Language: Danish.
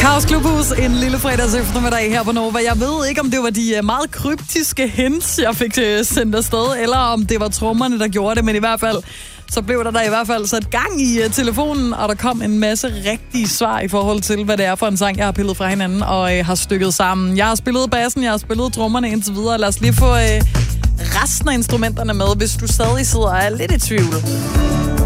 Kaos Klubhus, en lille fredags eftermiddag her på Nova. Jeg ved ikke, om det var de meget kryptiske hints, jeg fik sendt afsted, eller om det var trommerne, der gjorde det, men i hvert fald, så blev der i hvert fald sat gang i telefonen, og der kom en masse rigtige svar i forhold til, hvad det er for en sang, jeg har pillet fra hinanden og har stykket sammen. Jeg har spillet bassen, jeg har spillet trommerne indtil videre. Lad os lige få resten af instrumenterne med, hvis du stadig sidder og er lidt i tvivl.